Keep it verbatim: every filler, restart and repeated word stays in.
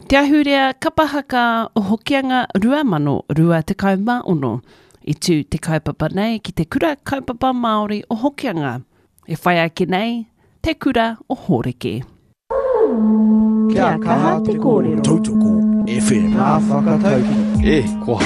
Te ahurea kapahaka o hokianga rua mano rua te kauma ono i tū te kaupapa nei ki te kura kaupapa Māori o hokianga. E whai ake nei, te kura o Horeke. Kia kaha te kōrero. Tautoko F M. Nā whakatauki. E, ko